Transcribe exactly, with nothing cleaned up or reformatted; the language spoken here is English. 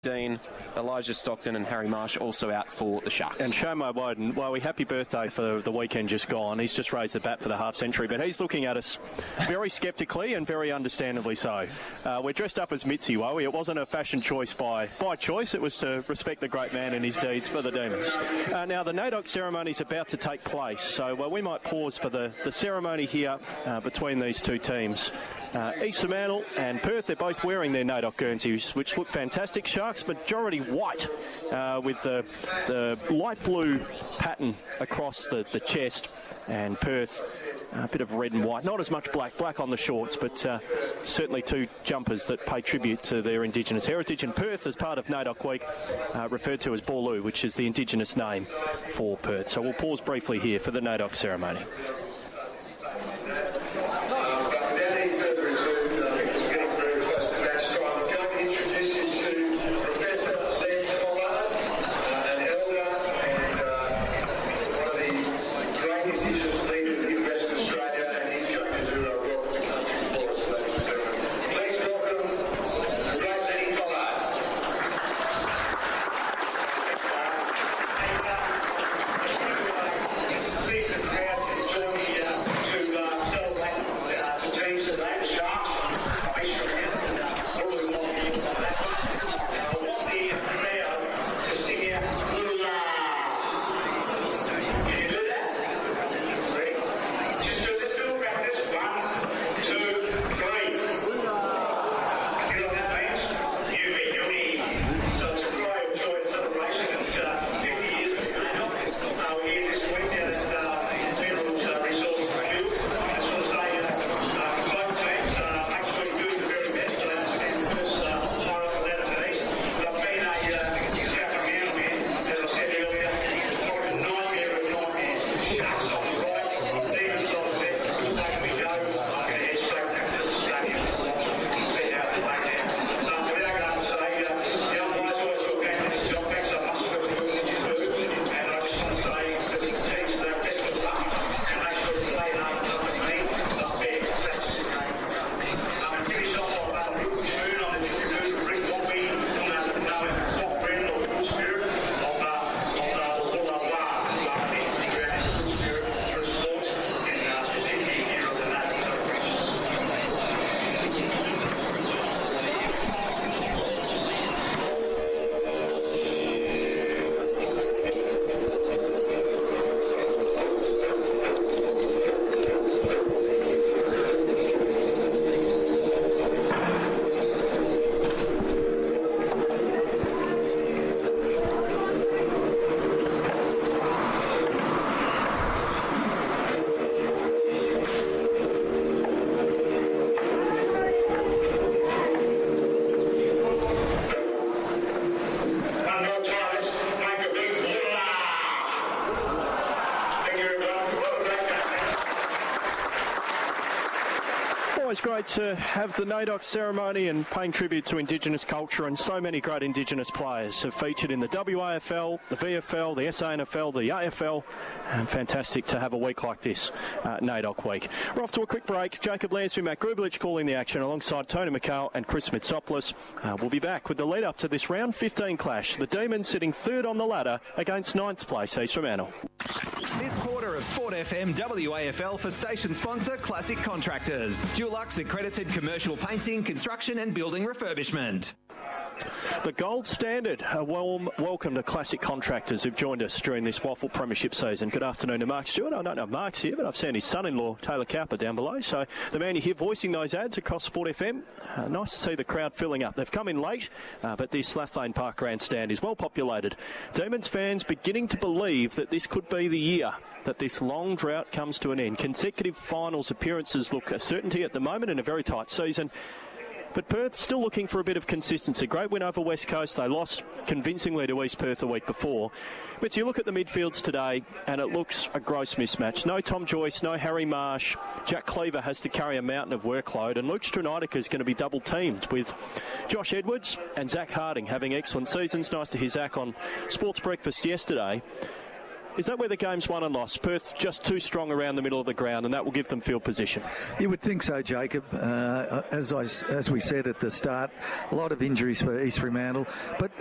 Dean, Elijah Stockton and Harry Marsh also out for the Sharks. And Shamo Woden, well, we happy birthday for the weekend just gone. He's just raised the bat for the half century, but he's looking at us very sceptically and very understandably so. Uh, we're dressed up as Mitzi Wowie. It wasn't a fashion choice by, by choice. It was to respect the great man and his deeds for the Demons. Uh, now, the NAIDOC ceremony is about to take place, so well, we might pause for the, the ceremony here uh, between these two teams. Uh, East Fremantle and Perth, they're both wearing their NAIDOC Guernseys, which look fantastic. Sharks, majority white, uh, with the, the light blue pattern across the, the chest. And Perth, a bit of red and white. Not as much black, black on the shorts, but uh, certainly two jumpers that pay tribute to their Indigenous heritage. And Perth, as part of NAIDOC Week, uh, referred to as Boorloo, which is the Indigenous name for Perth. So we'll pause briefly here for the NAIDOC ceremony. It's great to have the NAIDOC ceremony and paying tribute to Indigenous culture, and so many great Indigenous players have featured in the W A F L, the V F L, the S A N F L, the A F L, and fantastic to have a week like this, uh, NAIDOC week. We're off to a quick break. Jacob Lansby, Matt Grublich calling the action alongside Tony McHale and Chris Mitsopoulos. Uh, we'll be back with the lead up to this round fifteen clash. The Demons sitting third on the ladder against ninth place East Fremantle. This quarter of Sport F M W A F L for station sponsor Classic Contractors. Dulux accredited commercial painting, construction and building refurbishment. The gold standard. A warm welcome to Classic Contractors who've joined us during this Waffle Premiership season. Good afternoon to Mark Stewart. I don't know if Mark's here, but I've seen his son-in-law, Taylor Cowper, down below. So the man you hear voicing those ads across Sport F M, uh, nice to see the crowd filling up. They've come in late, uh, but this Slathlane Park grandstand is well populated. Demons fans beginning to believe that this could be the year that this long drought comes to an end. Consecutive finals appearances look a certainty at the moment in a very tight season. But Perth still looking for a bit of consistency. Great win over West Coast. They lost convincingly to East Perth the week before. But you look at the midfields today, and it looks a gross mismatch. No Tom Joyce, no Harry Marsh. Jack Cleaver has to carry a mountain of workload, and Luke Strunaitica is going to be double-teamed with Josh Edwards and Zach Harding having excellent seasons. Nice to hear Zach on Sports Breakfast yesterday. Is that where the game's won and lost? Perth just too strong around the middle of the ground, and that will give them field position. You would think so, Jacob. Uh, as I, as we said at the start, a lot of injuries for East Fremantle, but